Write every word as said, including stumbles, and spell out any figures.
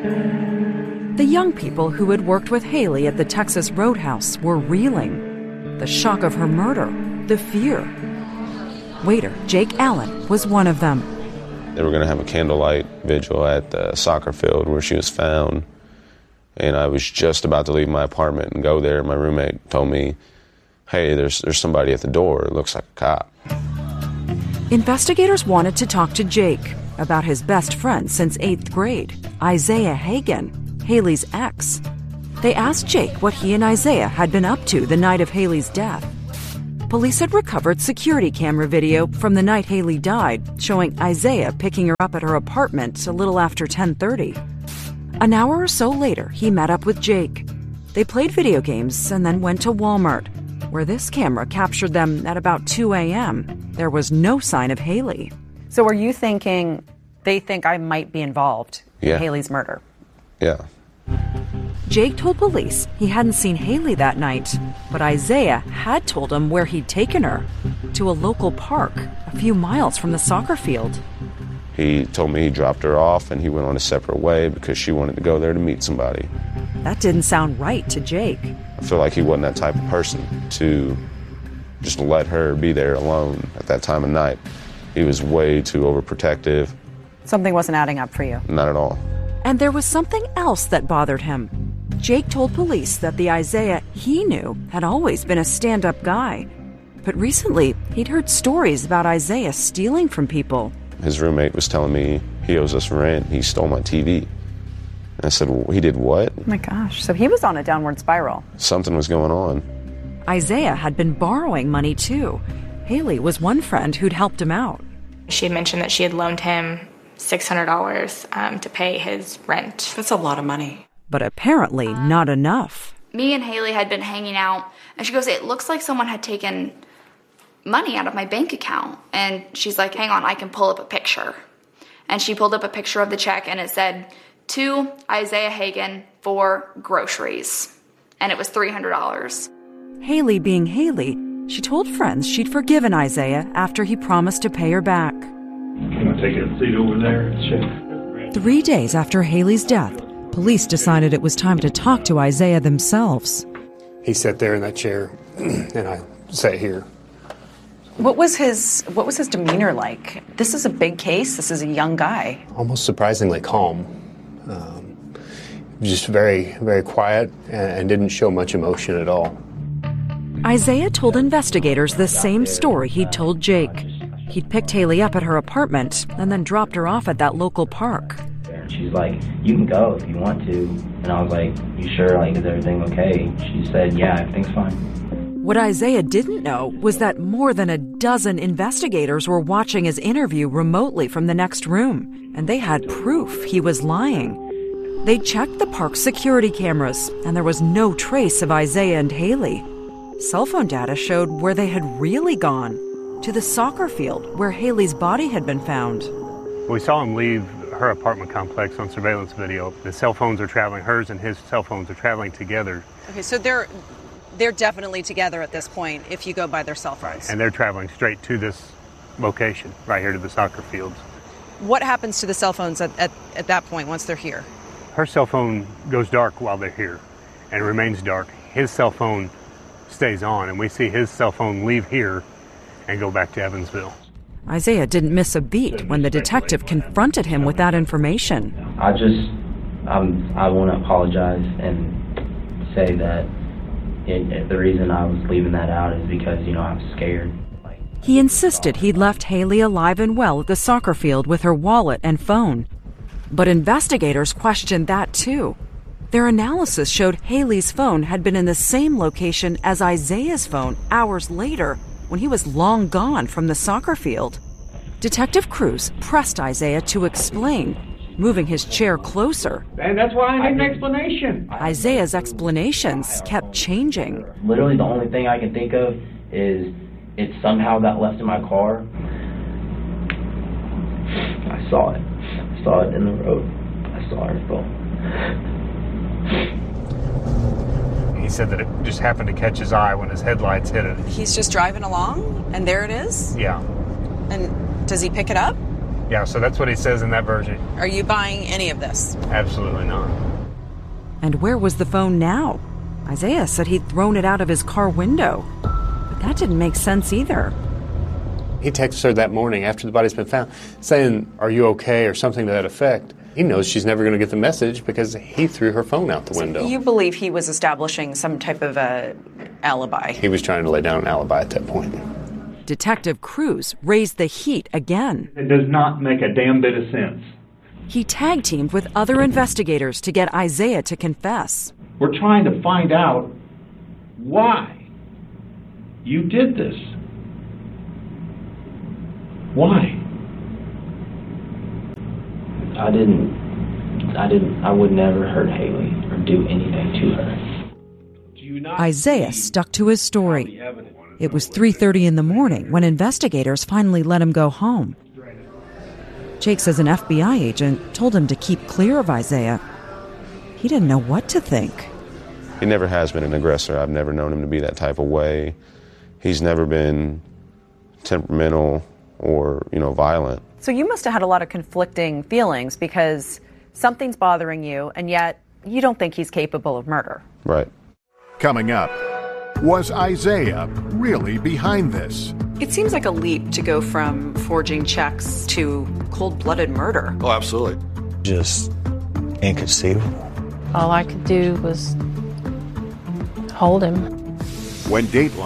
The young people who had worked with Haley at the Texas Roadhouse were reeling. The shock of her murder, the fear. Waiter Jake Allen was one of them. They were going to have a candlelight vigil at the soccer field where she was found. And I was just about to leave my apartment and go there. My roommate told me, hey, there's there's somebody at the door. It looks like a cop. Investigators wanted to talk to Jake about his best friend since eighth grade, Isaiah Hagen, Haley's ex. They asked Jake what he and Isaiah had been up to the night of Haley's death. Police had recovered security camera video from the night Haley died, showing Isaiah picking her up at her apartment a little after ten thirty. An hour or so later, he met up with Jake. They played video games and then went to Walmart, where this camera captured them at about two a.m. There was no sign of Haley. So are you thinking they think I might be involved Yeah. in Haley's murder? Yeah. Jake told police he hadn't seen Haley that night, but Isaiah had told him where he'd taken her, to a local park a few miles from the soccer field. He told me he dropped her off and he went on a separate way because she wanted to go there to meet somebody. That didn't sound right to Jake. I feel like he wasn't that type of person to just let her be there alone at that time of night. He was way too overprotective. Something wasn't adding up for you. Not at all. And there was something else that bothered him. Jake told police that the Isaiah he knew had always been a stand-up guy. But recently, he'd heard stories about Isaiah stealing from people. His roommate was telling me he owes us rent. He stole my T V. And I said, well, he did what? Oh my gosh. So he was on a downward spiral. Something was going on. Isaiah had been borrowing money too. Haley was one friend who'd helped him out. She had mentioned that she had loaned him six hundred dollars um, to pay his rent. That's a lot of money. But apparently not enough. Me and Haley had been hanging out, and she goes, it looks like someone had taken money out of my bank account. And she's like, hang on, I can pull up a picture. And she pulled up a picture of the check, and it said, to Isaiah Hagen for groceries. And it was three hundred dollars. Haley being Haley, she told friends she'd forgiven Isaiah after he promised to pay her back. Can I take a seat over there and check? Three days after Haley's death, police decided it was time to talk to Isaiah themselves. He sat there in that chair, and I sat here. What was his What was his demeanor like? This is a big case. This is a young guy. Almost surprisingly calm. Um, just very, very quiet and, and didn't show much emotion at all. Isaiah told investigators the same story he'd told Jake. He'd picked Haley up at her apartment and then dropped her off at that local park. She's like, you can go if you want to. And I was like, you sure? Like, is everything okay? She said, yeah, everything's fine. What Isaiah didn't know was that more than a dozen investigators were watching his interview remotely from the next room, and they had proof he was lying. They checked the park's security cameras, and there was no trace of Isaiah and Haley. Cell phone data showed where they had really gone, to the soccer field where Haley's body had been found. We saw him leave her apartment complex on surveillance video. The cell phones are traveling, hers and his cell phones are traveling together. Okay, so they're they're definitely together at this point if you go by their cell phones. Right, and they're traveling straight to this location, right here to the soccer fields. What happens to the cell phones at, at, at that point once they're here? Her cell phone goes dark while they're here and remains dark. His cell phone stays on, and we see his cell phone leave here and go back to Evansville. Isaiah didn't miss a beat when the detective confronted him with that information. I just, um, I want to apologize and say that it, the reason I was leaving that out is because, you know, I was scared. He insisted he'd left Haley alive and well at the soccer field with her wallet and phone. But investigators questioned that too. Their analysis showed Haley's phone had been in the same location as Isaiah's phone hours later, when he was long gone from the soccer field. Detective Cruz pressed Isaiah to explain, moving his chair closer. And that's why I need an explanation. Isaiah's explanations kept changing. Literally the only thing I can think of is it somehow got left in my car. I saw it. I saw it in the road. I saw her phone. He said that it just happened to catch his eye when his headlights hit it. He's just driving along, and there it is? Yeah. And does he pick it up? Yeah, so that's what he says in that version. Are you buying any of this? Absolutely not. And where was the phone now? Isaiah said he'd thrown it out of his car window. But that didn't make sense either. He texted her that morning after the body's been found saying, "Are you okay?" or something to that effect. He knows she's never going to get the message because he threw her phone out the So window. you believe he was establishing some type of a alibi? He was trying to lay down an alibi at that point. Detective Cruz raised the heat again. It does not make a damn bit of sense. He tag-teamed with other investigators to get Isaiah to confess. We're trying to find out why you did this. Why? I didn't, I didn't, I would never hurt Haley or do anything to her. Isaiah stuck to his story. It was three thirty in the morning when investigators finally let him go home. Jake says an F B I agent told him to keep clear of Isaiah. He didn't know what to think. He never has been an aggressor. I've never known him to be that type of way. He's never been temperamental or, you know, violent. So you must have had a lot of conflicting feelings because something's bothering you, and yet you don't think he's capable of murder. Right. Coming up, was Isaiah really behind this? It seems like a leap to go from forging checks to cold-blooded murder. Oh, absolutely. Just inconceivable. All I could do was hold him. When Dateline